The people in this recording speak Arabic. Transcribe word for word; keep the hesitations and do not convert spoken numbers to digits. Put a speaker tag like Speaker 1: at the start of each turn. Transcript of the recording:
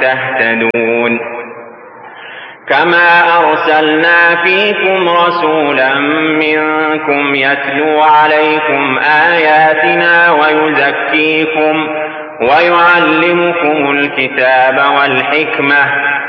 Speaker 1: تهتدون. كما أرسلنا فيكم رسولا منكم يتلو عليكم آياتنا ويزكيكم ويعلمكم الكتاب والحكمة